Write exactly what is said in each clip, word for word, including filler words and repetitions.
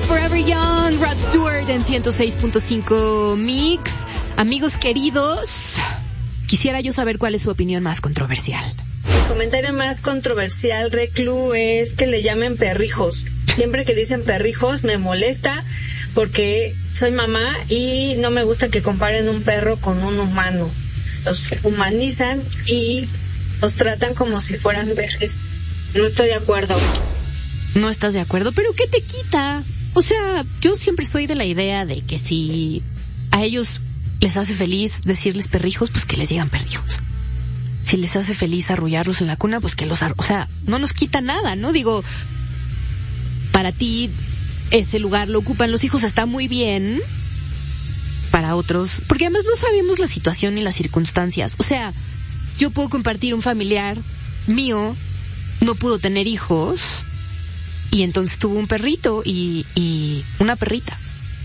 Forever Young, Rod Stewart en ciento seis punto cinco Mix. Amigos queridos, quisiera yo saber cuál es su opinión más controversial. El comentario más controversial, Reclu, es que le llamen perrijos. Siempre que dicen perrijos me molesta porque soy mamá y no me gusta que comparen un perro con un humano. Los humanizan y los tratan como si fueran bebés. No estoy de acuerdo. No estás de acuerdo, pero ¿qué te quita? O sea, yo siempre soy de la idea de que si a ellos les hace feliz decirles perrijos, pues que les digan perrijos. Si les hace feliz arrullarlos en la cuna, pues que los arru... O sea, no nos quita nada, ¿no? Digo, para ti ese lugar lo ocupan los hijos, está muy bien. Para otros, porque además no sabemos la situación ni las circunstancias. O sea, yo puedo compartir un familiar mío, no pudo tener hijos, y entonces tuvo un perrito y, y una perrita.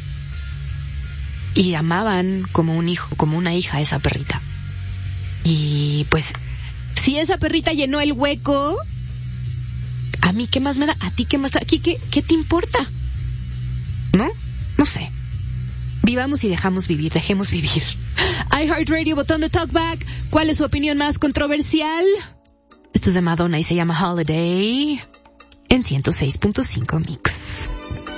Y amaban como un hijo, como una hija a esa perrita. Y pues, si esa perrita llenó el hueco, ¿a mí qué más me da? ¿A ti qué más da? ¿Qué, qué, qué te importa? ¿No? No sé. Vivamos y dejamos vivir, dejemos vivir. iHeartRadio, botón de talkback. ¿Cuál es su opinión más controversial? Esto es de Madonna y se llama Holiday en ciento seis punto cinco Mix.